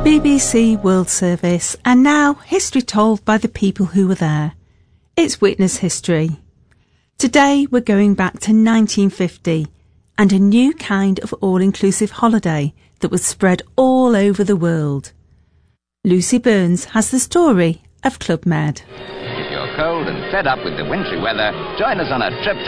BBC World Service, and now history told by the people who were there. It's Witness History. Today we're going back to 1950 and a new kind of all-inclusive holiday that was spread all over the world. Lucy Burns has the story of Club Med. If you're cold and fed up with the wintry weather, join us on a trip